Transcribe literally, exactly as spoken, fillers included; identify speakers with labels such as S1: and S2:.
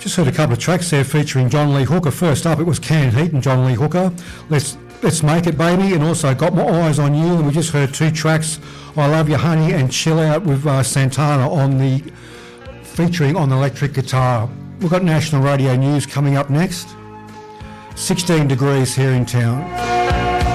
S1: Just heard a couple of tracks there featuring John Lee Hooker. First up, it was Canned Heat and John Lee Hooker. Let's Let's Make It Baby, and also Got My Eyes on You. And we just heard two tracks, I Love You Honey and Chill Out with uh, Santana on the featuring on the electric guitar. We've got national radio news coming up next. sixteen degrees here in town.